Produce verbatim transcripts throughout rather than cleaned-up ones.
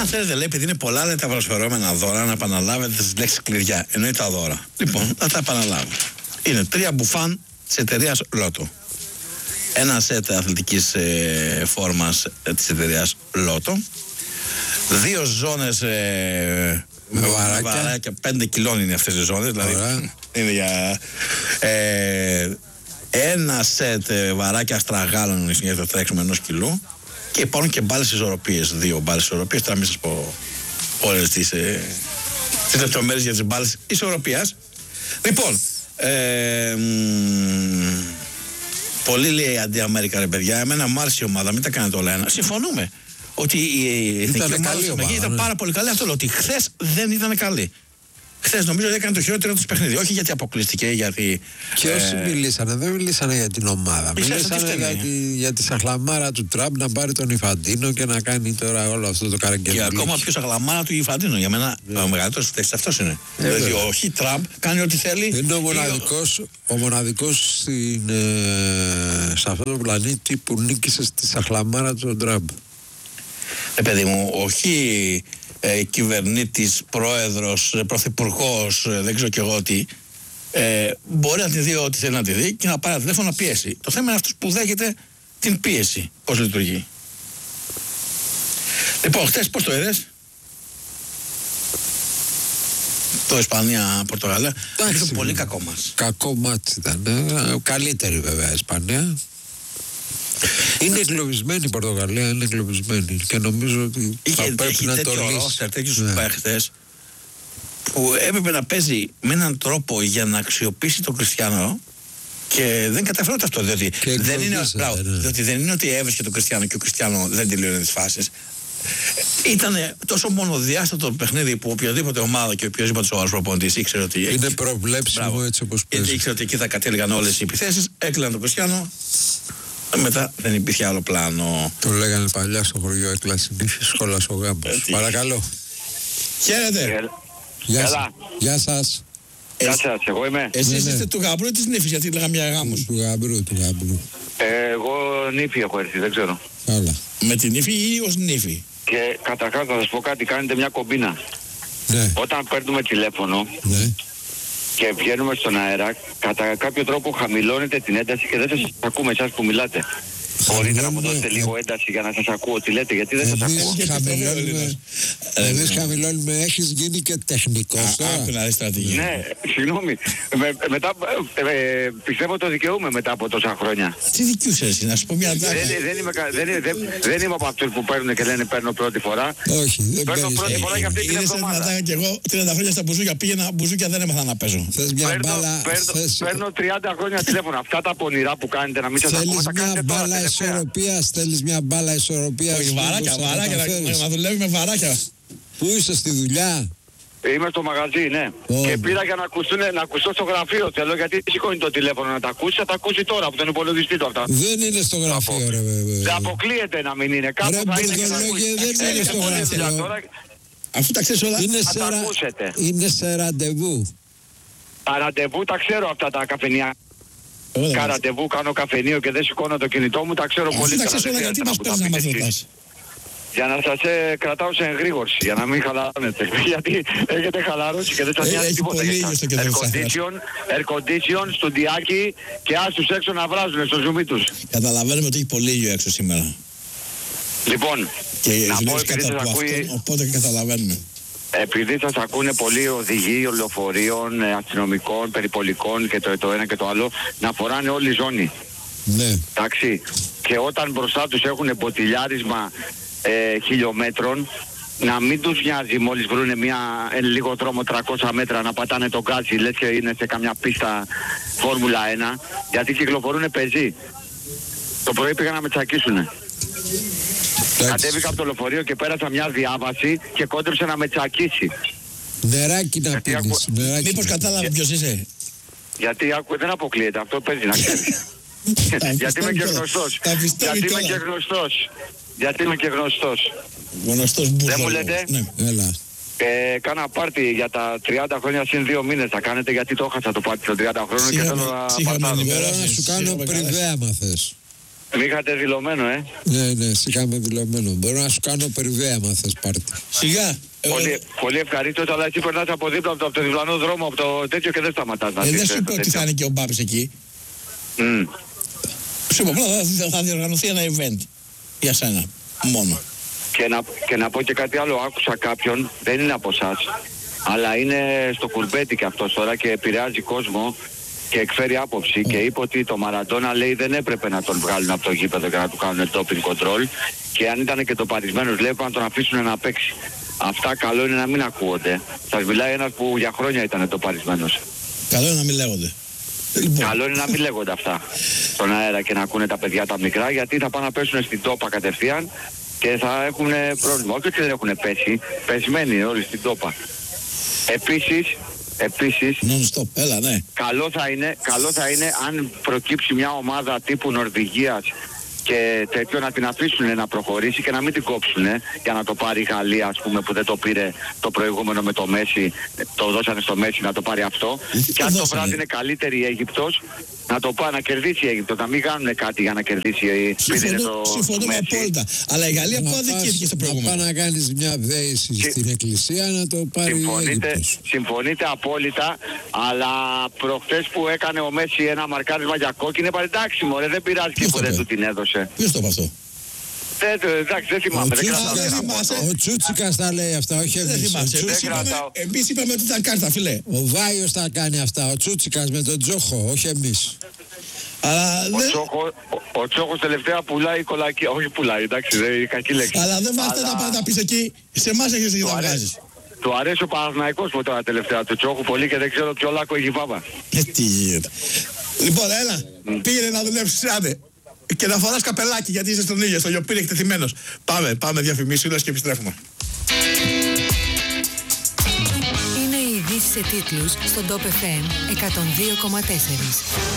Αν θέλετε, λέει, επειδή είναι πολλά λέει, τα προσφερόμενα δώρα, να επαναλάβετε τις λέξεις κλειδιά. Εννοεί τα δώρα. Λοιπόν, να τα επαναλάβω. Είναι τρία μπουφάν της εταιρείας Λότο. Ένα σετ αθλητικής ε, φόρμας ε, της εταιρείας Λότο. Δύο ζώνες ε, με βαράκια. βαράκια. Πέντε κιλών είναι αυτές οι ζώνες. Δηλαδή είναι για. Ε, ένα σετ ε, βαράκια αστραγάλων για το τρέξιμο ενός κιλού. Και υπάρχουν και μπάλες ισορροπίες. Δύο μπάλες ισορροπίες. Τώρα μην σας πω όλες τις, ε, τις λεπτομέρειες για τις μπάλες ισορροπίας. Λοιπόν, ε, μ, πολύ λέει αντί-Αμέρικα ρε παιδιά. Εμένα μου άρεσε η ομάδα, μην τα κάνετε όλα ένα. Συμφωνούμε ότι η εθνική ομάδα ήταν πάρα πολύ καλή. Αυτό λέω ότι χθες δεν ήταν καλή. Χθες νομίζω ότι έκανε το χειρότερο του παιχνίδι. Όχι γιατί αποκλείστηκε, γιατί. Και όσοι ε... μιλήσανε, δεν μιλήσανε για την ομάδα. Μιλήσανε για τη, για τη σαχλαμάρα του Τραμπ να πάρει τον Ιφαντίνο και να κάνει τώρα όλο αυτό το καραγκελί. Και ακόμα πιο σαχλαμάρα του Ιφαντίνο. Για μένα yeah. ο μεγαλύτερος φταίχτης αυτός είναι. Ε, δηλαδή ο Χι Τραμπ κάνει ό,τι θέλει. Είναι ο μοναδικός, ο μοναδικός στην, ε, σε αυτόν τον πλανήτη που νίκησε στη σαχλαμάρα του Τραμπ. Ε, παιδί μου, ο Χι. Ε, κυβερνήτης, πρόεδρος, πρωθυπουργός, ε, δεν ξέρω και εγώ τι, ε, μπορεί να τη δει ό,τι θέλει να τη δει και να πάρει τηλέφωνο να πιέσει. Το θέμα είναι αυτός που δέχεται την πίεση. Πώς λειτουργεί. Λοιπόν, χθες πώς το είδες? Το Ισπανία-Πορτογαλία. Ήταν πολύ κακό μας. Κακό μάτς ήταν. Ε, καλύτερη βέβαια η Ισπανία. Είναι εγκλωβισμένη η Πορτογαλία, είναι εγκλωβισμένη και νομίζω ότι είχε, θα πρέπει να το λύσει. Τέτοιους ναι. παίχτες που έπρεπε να παίζει με έναν τρόπο για να αξιοποιήσει τον Κριστιανό και δεν καταφέρω αυτό, διότι δεν, είναι, μπράβο, ναι. διότι δεν είναι ότι έβρισκε τον Κριστιανό και ο Κριστιανό δεν τελείωνε τις φάσεις. Ήταν τόσο μονοδιάστατο το παιχνίδι που οποιαδήποτε ομάδα και οποιοδήποτε σοβαρός προπονητής ήξερε ότι. Είναι προβλέψιμο έτσι όπως παίζει. Ήξερε ότι εκεί θα κατέληγαν όλες οι επιθέσεις, έκλειναν τον Κριστιανό. Μετά δεν υπήρχε άλλο πλάνο. Το λέγανε παλιά στο χωριό Εκλασινήφη, σχόλα ο Γάμπος. Παρακαλώ. Χαίρετε. Γεια σας. Γεια σας. Γεια σας, εγώ είμαι. Εσείς ναι, είστε ναι. του Γάμπρου ή της Νύφης, γιατί λέγαμε μια γάμος. Του Γάμπρου, του Γάμπρου. Ε, εγώ Νύφη έχω έρθει, δεν ξέρω. Καλά. Με την Νύφη ή ως Νύφη? Και καταρχάς να σας πω κάτι, κάνετε μια κομπίνα. Ναι. Όταν παίρνουμε τηλέφωνο ναι. και βγαίνουμε στον αέρα, κατά κάποιο τρόπο χαμηλώνετε την ένταση και δεν σας ακούμε εσάς που μιλάτε. Μπορείτε να μου δώσετε λίγο ένταση για να σας ακούω τι λέτε, γιατί δεν σας ακούω. Εμείς χαμηλώνουμε, έχεις γίνει και τεχνικός τώρα. Ναι, συγγνώμη. Πιστεύω το δικαιούμαι μετά από τόσα χρόνια. Τι δικαιούσε εσύ, να σου πω μια ατάκα. Δεν είμαι από αυτούς που παίρνουν και λένε παίρνω πρώτη φορά. Όχι, δεν παίρνω πρώτη φορά για αυτή την εβδομάδα. Και εγώ τριάντα χρόνια στα μπουζούκια πήγαινα, μπουζούκια δεν έμαθα να παίζω. Παίρνω τριάντα χρόνια τηλέφωνα. Αυτά τα πονηρά που κάνετε να μην σας ακούω, τα κάνετε τώρα. Ισορροπίας, θέλεις μια μπάλα ισορροπίας. Όχι, βαράκια, βαράκια, να, να δουλεύει με βαράκια. Πού είσαι, στη δουλειά? Είμαι στο μαγαζί, ναι. Oh. Και πήρα για να, ακουστούν, να ακουστώ στο γραφείο. Θέλω γιατί σηκώνει το τηλέφωνο να τα ακούσει, θα τα ακούσει τώρα από τον υπολογιστή του αυτά. Δεν είναι στο γραφείο, Απο... ρε βέβαια. Δεν αποκλείεται να μην είναι. Κάπου ρε, θα είναι και να ακούσει. Δεν είναι στο γραφείο. Αφού τα ξέρεις όλα, είναι θα σε, τα ρα... ακούσετε. Είναι σε ραντεβού. Τα ραντεβού τα ξέρω αυτά τα καφενεία. Κάνα ραντεβού, κάνω καφενείο και δεν σηκώνω το κινητό μου, τα ξέρω πολύ καλά. Γιατί μας παίρνει να μας ρωτάς? Για να σας ε, κρατάω σε εγρήγορση, για να μην χαλαρώνετε. Γιατί έχετε χαλαρώσει και δεν σας νοιάζει τίποτα. Air condition, στουντιάκι και άστους έξω να βράζουν στο ζουμί τους. Καταλαβαίνουμε ότι έχει πολύ ήλιο έξω σήμερα. Λοιπόν, και να πω επειδή σας ακούει... Αυτό, οπότε και καταλαβαίνουμε. Επειδή σας ακούνε πολλοί οδηγοί λεωφορείων, αστυνομικών, περιπολικών και το, το ένα και το άλλο, να φοράνε όλη η ζώνη. Ναι. Εντάξει. Και όταν μπροστά τους έχουν μποτιλιάρισμα ε, χιλιόμετρων, να μην τους νοιάζει μόλις βρούνε μια ε, λίγο δρόμο τριακόσια μέτρα να πατάνε το γκάζι, λες και είναι σε καμιά πίστα Φόρμουλα ένα, γιατί κυκλοφορούν πεζοί. Το πρωί πήγαν να με τσακίσουνε. Κατέβηκα από το λεωφορείο και πέρασα μια διάβαση και κόντεψε να με τσακίσει. Νεράκι να πίνεις. Ακου... Μήπως κατάλαβε ποιος είσαι? Γιατί ακου... δεν αποκλείεται, αυτό παίζει να ξέρεις. Γιατί είμαι και γνωστός. Γιατί είμαι και γνωστός. Γιατί είμαι και γνωστός. Γνωστός μπουζό. Δεν μου λέτε? Ναι. Έλα. Ε, κάνα πάρτι για τα τριάντα χρόνια συν δύο μήνες θα κάνετε, γιατί το έχασα το πάρτι των τριάντα χρόνων και θέλω να πατάω. Μπορώ να σου κάνω πριβέ άμα θες. Μη είχατε δηλωμένο, ε. Ναι, ναι, είχαμε δηλωμένο. Μπορώ να σου κάνω περιβέα, αν θες πάρτι. Σιγά. Πολύ, ε, πολύ ευχαρίστως, αλλά εσύ περνάς από δίπλα από το, από το διπλανό δρόμο, από το τέτοιο και δεν σταματάς να ε, δεις. Δεν σου είπα ότι θα είναι και ο Μπάπης εκεί. Mm. Σου είπα, θα, θα διοργανωθεί ένα event για σένα, μόνο. Και να, και να πω και κάτι άλλο, άκουσα κάποιον, δεν είναι από εσάς, αλλά είναι στο κουρμπέτι και αυτός τώρα και επηρεάζει κόσμο και εκφέρει άποψη mm. και είπε ότι το Μαραντόνα, λέει, δεν έπρεπε να τον βγάλουν από το γήπεδο και να του κάνουν doping control και αν ήταν και το παρισμένος, λέει, να τον αφήσουν να παίξει. Αυτά καλό είναι να μην ακούγονται. Σας μιλάει ένας που για χρόνια ήταν το παρισμένος. Καλό είναι να μην λέγονται. Λοιπόν. Καλό είναι να μην λέγονται αυτά στον αέρα και να ακούνε τα παιδιά τα μικρά, γιατί θα πάνε να πέσουν στην τόπα κατευθείαν και θα έχουν πρόβλημα. Όχι ότι δεν έχουν πέσει, πεσμένοι όλοι στην τόπα. Επίσης, επίσης non-stop, έλα, ναι. Καλό θα είναι, καλό θα είναι αν προκύψει μια ομάδα τύπου Νορβηγίας και τέτοιο να την αφήσουν να προχωρήσει και να μην την κόψουν για να το πάρει η Γαλλία, ας πούμε, που δεν το πήρε το προηγούμενο με το Μέση, το δώσανε στο Μέση να το πάρει αυτό. Γιατί και το αν το δώσανε? βράδυ είναι καλύτερη η Αίγυπτος, να το πάει να κερδίσει η Αίγυπτος, να μην κάνουν κάτι για να κερδίσει η Συμφωνώ, συμφωνώ απόλυτα. Αλλά η Γαλλία που αδικήθηκε στο προηγούμενο. Να πάει να κάνεις μια δέηση Συ... στην εκκλησία να το πάρει συμφωνείτε, η Αίγυπτος. Συμφωνείτε απόλυτα, αλλά προχθές που έκανε ο Μέση ένα μαρκάρισμα για κόκκινη, είπα εντάξει μωρέ, δεν πειράζει και που δεν του την έδωσε. Ποιος το είπε αυτό? Δεν, εντάξει, δεν θυμάμαι. Ο, δεν Τσούτσικας, ο Τσούτσικας τα λέει αυτά, όχι εμείς. Δεν θυμάσαι. Δεν Εμείς είπαμε, εμείς είπαμε ότι ήταν κάρτα, φιλέ. Ο Βάιος τα κάνει αυτά, ο Τσούτσικας με τον Τζόχο, όχι εμείς. Αλλά Ο, δεν... Τσόχο, ο, ο Τσόχος τελευταία πουλάει κολακία. Όχι πουλάει, εντάξει, δεν είναι κακή λέξη. Αλλά δεν βάζετε Αλλά... να πας να πεις εκεί. Σε εμάς έχεις δει να βγάζεις. Του αρέσει ο Παναθηναϊκός που τώρα τελευταία του Τσόχου πολύ και δεν ξέρω ποιο λάκκο έχει φάβα. Ε, τι γίνεται. Λοιπόν, έλα, mm. πήγαινε να δουλέψεις, άντε. Και να φοράς καπελάκι γιατί είσαι στον ήλιο, στο λιοπύρι εκτεθειμένος. Πάμε, πάμε διαφημίσεις και επιστρέφουμε. Είναι οι ειδήσεις σε τίτλους στον Top εφ εμ εκατόν δύο κόμμα τέσσερα.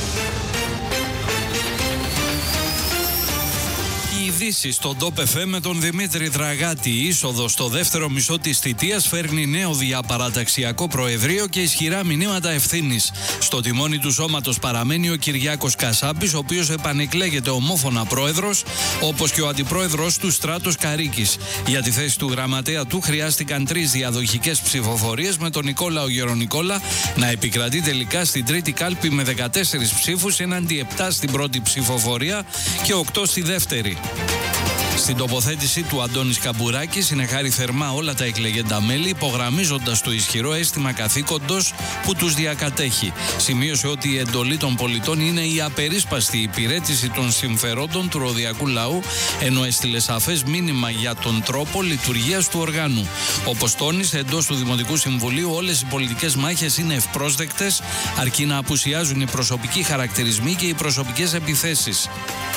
Ειδήσεις στον Top εφ εμ με τον Δημήτρη Δραγάτη. Η είσοδος στο δεύτερο μισό της θητείας φέρνει νέο διαπαραταξιακό προεδρείο και ισχυρά μηνύματα ευθύνης. Στο τιμόνι του σώματος παραμένει ο Κυριάκος Κασάπης, ο οποίος επανεκλέγεται ομόφωνα πρόεδρος, όπως και ο αντιπρόεδρος του Στράτος Καρίκης. Για τη θέση του γραμματέα του χρειάστηκαν τρεις διαδοχικές ψηφοφορίες, με τον Νικόλαο Γερονικόλα να επικρατεί τελικά στην τρίτη κάλπη με δεκατέσσερις ψήφους έναντι επτά στην πρώτη ψηφοφορία και οκτώ στη δεύτερη. Στην τοποθέτηση του Αντώνης Καμπουράκης συνεχάρει θερμά όλα τα εκλεγέντα μέλη, υπογραμμίζοντας το ισχυρό αίσθημα καθήκοντος που τους διακατέχει. Σημείωσε ότι η εντολή των πολιτών είναι η απερίσπαστη υπηρέτηση των συμφερόντων του ροδιακού λαού, ενώ έστειλε σαφές μήνυμα για τον τρόπο λειτουργίας του οργάνου. Όπως τόνισε, εντός του Δημοτικού Συμβουλίου όλες οι πολιτικές μάχες είναι ευπρόσδεκτες, αρκεί να απουσιάζουν οι προσωπικοί χαρακτηρισμοί και οι προσωπικές επιθέσεις.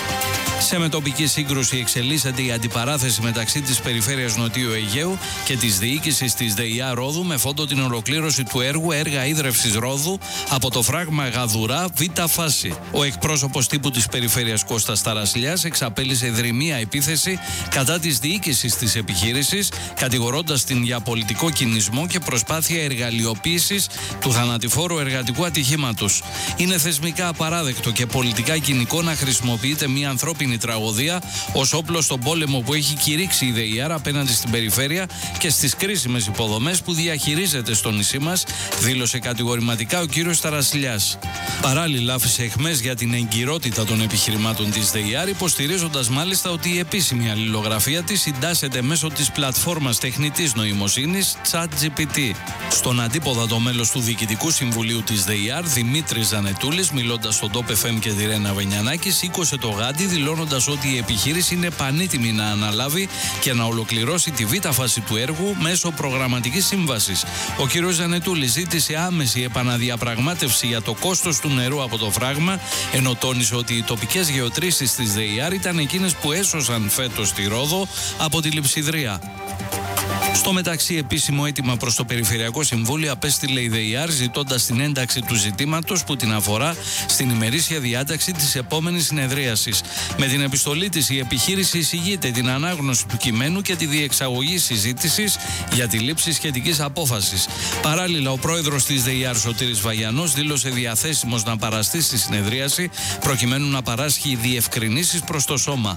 Σε μετοπική σύγκρουση εξελίσσεται η αντιπαράθεση μεταξύ της Περιφέρειας Νοτιού Αιγαίου και της διοίκησης της ΔΕΙΑ Ρόδου, με φόντο την ολοκλήρωση του έργου Έργα Ίδρευσης Ρόδου από το φράγμα Γαδουρά Β' φάση. Ο εκπρόσωπος τύπου της Περιφέρειας Κώστας Ταρασιλιάς εξαπέλυσε δρυμία επίθεση κατά της διοίκησης της επιχείρησης, κατηγορώντας την για πολιτικό κινησμό και προσπάθεια εργαλειοποίησης του θανατηφόρου εργατικού ατυχήματος. Είναι θεσμικά απαράδεκτο και πολιτικά κοινικό να χρησιμοποιείται μια ανθρώπινη τραγωδία ως όπλο στον πόλεμο που έχει κηρύξει η ΔΕΙΑΡ απέναντι στην περιφέρεια και στις κρίσιμες υποδομές που διαχειρίζεται στο νησί μας, δήλωσε κατηγορηματικά ο κύριος Ταρασιλιάς. Παράλληλα, άφησε εχμές για την εγκυρότητα των επιχειρημάτων της ΔΕΙΑΡ, υποστηρίζοντας μάλιστα ότι η επίσημη αλληλογραφία της συντάσσεται μέσω της πλατφόρμας τεχνητής νοημοσύνης ChatGPT. Στον αντίποδα, το μέλος του Διοικητικού Συμβουλίου της ΔΕΙΑΡ, Δημήτρης Ζανετούλης, μιλώντας στον Top εφ εμ και τη Ρένα Βενιανάκη, σήκωσε το γάντι, δηλώνοντας ότι η επιχείρηση είναι πανήτιμη να αναλάβει και να ολοκληρώσει τη β' φάση του έργου μέσω προγραμματικής σύμβασης. Ο κ. Ζανετούλης ζήτησε άμεση επαναδιαπραγμάτευση για το κόστος του νερού από το φράγμα, ενώ τόνισε ότι οι τοπικές γεωτρήσεις της ΔΕΙΑΡ ήταν εκείνες που έσωσαν φέτος τη Ρόδο από τη λειψιδρία. Στο μεταξύ, επίσημο αίτημα προς το Περιφερειακό Συμβούλιο απέστειλε η ΔΕΙΑΡ ζητώντας την ένταξη του ζητήματος που την αφορά στην ημερήσια διάταξη της επόμενης συνεδρίασης. Με την επιστολή της, η επιχείρηση εισηγείται την ανάγνωση του κειμένου και τη διεξαγωγή συζήτησης για τη λήψη σχετικής απόφασης. Παράλληλα, ο πρόεδρος της ΔΕΙΑΡ, Σωτήρης Βαγιανός, δήλωσε διαθέσιμος να παραστεί στη συνεδρίαση προκειμένου να παράσχει διευκρινήσεις προς το σώμα.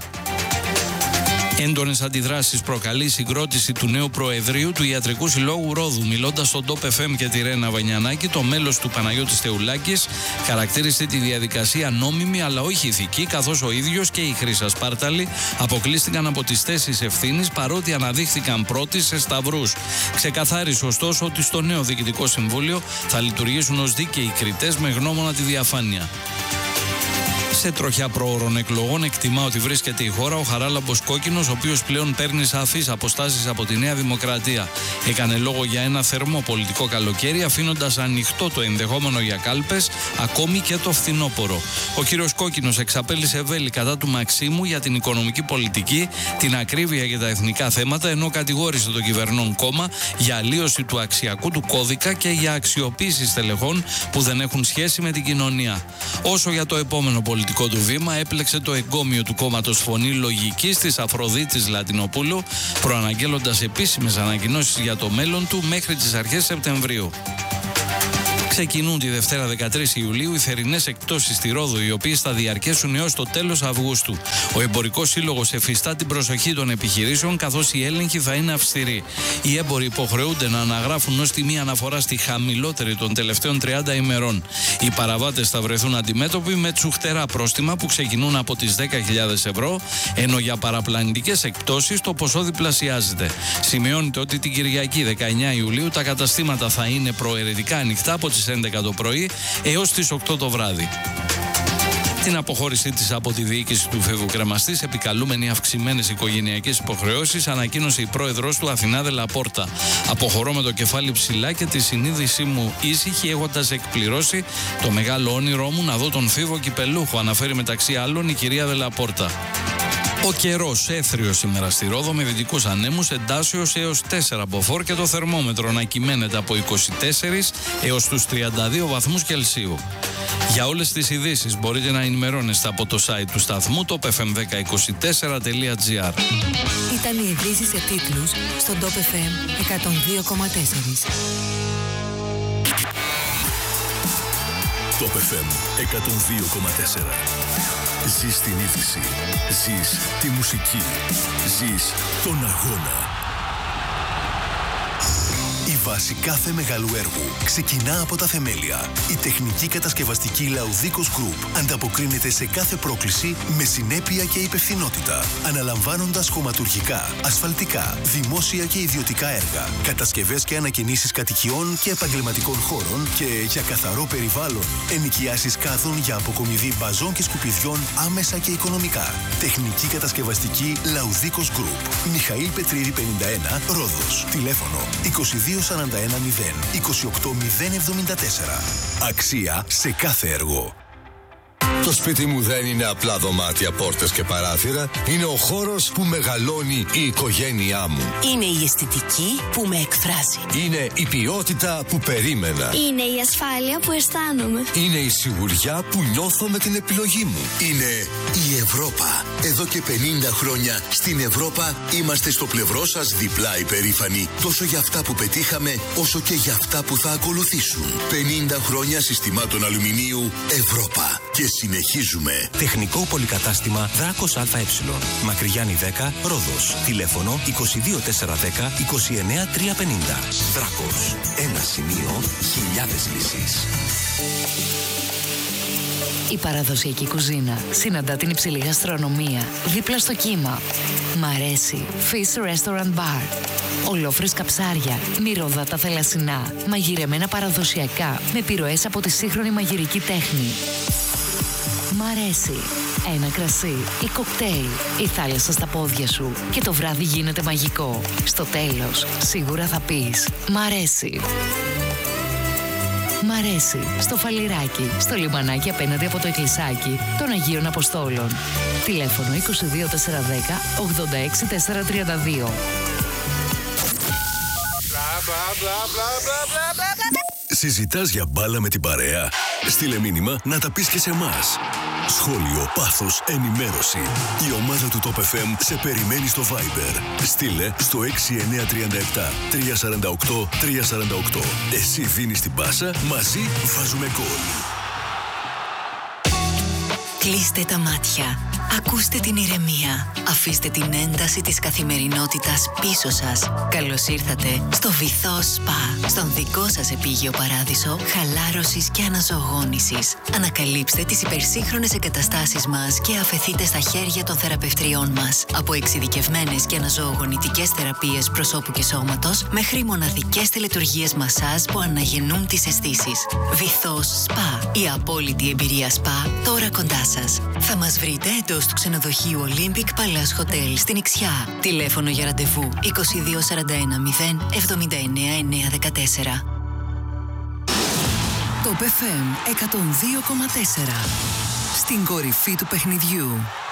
Έντονες αντιδράσεις προκαλεί η συγκρότηση του νέου Προεδρείου του Ιατρικού Συλλόγου Ρόδου. Μιλώντας στον Top εφ εμ και τη Ρένα Βανιανάκη, το μέλος του Παναγιώτης Θεουλάκης χαρακτήρισε τη διαδικασία νόμιμη αλλά όχι ηθική, καθώς ο ίδιος και η Χρύσα Σπάρταλη αποκλείστηκαν από τις θέσεις ευθύνης παρότι αναδείχθηκαν πρώτοι σε σταυρούς. Ξεκαθάρισε ωστόσο ότι στο νέο Διοικητικό Συμβούλιο θα λειτουργήσουν ως δίκαιοι κριτές με γνώμονα τη διαφάνεια. Σε τροχιά προώρων εκλογών εκτιμά ότι βρίσκεται η χώρα ο Χαράλαμπος Κόκκινος, ο οποίος πλέον παίρνει σαφείς αποστάσεις από τη Νέα Δημοκρατία. Έκανε λόγο για ένα θερμό πολιτικό καλοκαίρι, αφήνοντας ανοιχτό το ενδεχόμενο για κάλπες, ακόμη και το φθινόπωρο. Ο κύριος Κόκκινος εξαπέλυσε βέλη κατά του Μαξίμου για την οικονομική πολιτική, την ακρίβεια και τα εθνικά θέματα, ενώ κατηγόρησε το κυβερνών κόμμα για αλλίωση του αξιακού του κώδικα και για αξιοποίηση στελεχών που δεν έχουν σχέση με την κοινωνία. Όσο για το επόμενο πολιτικό του βήμα, έπλεξε το εγκόμιο του κόμματος Φωνή Λογικής της Αφροδίτης Λατινοπούλου, προαναγγέλλοντας επίσημες ανακοινώσεις για το μέλλον του μέχρι τις αρχές Σεπτεμβρίου. Ξεκινούν τη Δευτέρα δεκατρείς Ιουλίου οι θερινές εκπτώσεις στη Ρόδο, οι οποίες θα διαρκέσουν έως το τέλος Αυγούστου. Ο Εμπορικός Σύλλογος εφιστά την προσοχή των επιχειρήσεων, καθώς οι έλεγχοι θα είναι αυστηροί. Οι έμποροι υποχρεούνται να αναγράφουν ως τιμή αναφορά στη χαμηλότερη των τελευταίων τριάντα ημερών. Οι παραβάτες θα βρεθούν αντιμέτωποι με τσουχτερά πρόστιμα που ξεκινούν από τις δέκα χιλιάδες ευρώ, ενώ για παραπλανητικές εκπτώσεις το ποσό διπλασιάζεται. Σημειώνεται ότι την Κυριακή δεκαεννέα Ιουλίου τα καταστήματα θα είναι προαιρετικά ανοιχτά από τις έντεκα το πρωί έως τις οκτώ το βράδυ. Την αποχώρησή της από τη διοίκηση του φευγοκρεμαστής, επικαλούμενη αυξημένες οικογενειακές υποχρεώσεις, ανακοίνωσε η πρόεδρος του Αθηνά Δε Λαπόρτα. Αποχωρώ με το κεφάλι ψηλά και τη συνείδησή μου ήσυχη, έχοντας εκπληρώσει το μεγάλο όνειρό μου να δω τον Φίβο Κυπελούχο, αναφέρει μεταξύ άλλων η κυρία Δε Λαπόρτα. Ο καιρός έθριος σήμερα στη Ρόδο με δυτικούς ανέμους εντάσσεως έως τέσσερα μποφόρ και το θερμόμετρο να κυμαίνεται από είκοσι τέσσερα έως τους τριάντα δύο βαθμούς Κελσίου. Για όλες τις ειδήσεις μπορείτε να ενημερώνεστε από το site του σταθμού top f m one zero two four dot g r. Ήταν οι ειδήσεις σε τίτλους στον Top εφ εμ εκατόν δύο κόμμα τέσσερα. Top εφ εμ εκατόν δύο κόμμα τέσσερα. Ζεις την είδηση, ζεις τη μουσική, ζεις τον αγώνα. Η βάση κάθε μεγάλου έργου ξεκινά από τα θεμέλια. Η τεχνική κατασκευαστική Laudicos Group ανταποκρίνεται σε κάθε πρόκληση με συνέπεια και υπευθυνότητα, αναλαμβάνοντας χωματουργικά, ασφαλτικά, δημόσια και ιδιωτικά έργα, κατασκευές και ανακαινήσεις κατοικιών και επαγγελματικών χώρων και για καθαρό περιβάλλον, ενοικιάσεις κάδων για αποκομιδή μπαζών και σκουπιδιών άμεσα και οικονομικά. Τεχνική κατασκευαστική Laudicos Group. Μιχαήλ Πετρίδη πενήντα ένα, Ρόδος. Τηλέφωνο είκοσι δύο σαράντα ένα μηδέν είκοσι οκτώ μηδέν εβδομήντα τέσσερα. Αξία σε κάθε έργο. Το σπίτι μου δεν είναι απλά δωμάτια, πόρτες και παράθυρα. Είναι ο χώρος που μεγαλώνει η οικογένειά μου. Είναι η αισθητική που με εκφράζει. Είναι η ποιότητα που περίμενα. Είναι η ασφάλεια που αισθάνομαι. Είναι η σιγουριά που νιώθω με την επιλογή μου. Είναι η Ευρώπα. Εδώ και πενήντα χρόνια στην Ευρώπα είμαστε στο πλευρό σας διπλά υπερήφανοι. Τόσο για αυτά που πετύχαμε, όσο και για αυτά που θα ακολουθήσουν. πενήντα χρόνια συστημάτων αλουμινίου Ευρώπα. Και συνεχίζουμε. Τεχνικό πολυκατάστημα Δράκος ΑΕ. Μακρυγιάννη δέκα, Ρόδος. Τηλέφωνο είκοσι δύο τετρακόσια δέκα είκοσι εννέα τριακόσια πενήντα. Δράκος. Ένα σημείο, χιλιάδες λύσεις. Η παραδοσιακή κουζίνα συναντά την υψηλή γαστρονομία δίπλα στο κύμα. Μ' αρέσει Fish Restaurant Bar. Ολόφρυσκα ψάρια, μυρωδάτα θαλασσινά, μαγειρεμένα παραδοσιακά με επιρροές από τη σύγχρονη μαγειρική τέχνη. Μ' αρέσει. Ένα κρασί ή κοκτέιλ, η θάλασσα στα πόδια σου και το βράδυ γίνεται μαγικό. Στο τέλος, σίγουρα θα πεις «Μ' αρέσει». Μ' αρέσει. Στο Φαλιράκι, στο λιμανάκι απέναντι από το εκκλησάκι των Αγίων Αποστόλων. Τηλέφωνο είκοσι δύο τετρακόσια δέκα ογδόντα έξι τετρακόσια τριάντα δύο. Συζητάς για μπάλα με την παρέα? Στείλε μήνυμα να τα πεις και σε εμάς. Σχόλιο, πάθος, ενημέρωση. Η ομάδα του Top εφ εμ σε περιμένει στο Viber. Στείλε στο έξι εννιά τρία επτά τρία τέσσερα οκτώ τρία τέσσερα οκτώ. Εσύ δίνεις την πάσα, μαζί βάζουμε γκολ. Κλείστε τα μάτια. Ακούστε την ηρεμία. Αφήστε την ένταση της καθημερινότητας πίσω σας. Καλώς ήρθατε στο Βυθό Σπα, στον δικό σας επίγειο παράδεισο χαλάρωσης και αναζωογόνησης. Ανακαλύψτε τις υπερσύγχρονες εγκαταστάσεις μας και αφεθείτε στα χέρια των θεραπευτριών μας. Από εξειδικευμένες και αναζωογονητικές θεραπείες προσώπου και σώματος μέχρι μοναδικές τελετουργίες μασάζ που αναγεννούν τις αισθήσεις. Βυθό Σπα, η απόλυτη εμπειρία σπα τώρα κοντά σας. Θα μας βρείτε εντός του ξενοδοχείου Olympic Palace Hotel στην Ιξιά. Τηλέφωνο για ραντεβού είκοσι δύο σαράντα ένα μηδέν εβδομήντα εννέα εννιακόσια δεκατέσσερα. Top εφ εμ εκατόν δύο κόμμα τέσσερα. Στην κορυφή του παιχνιδιού.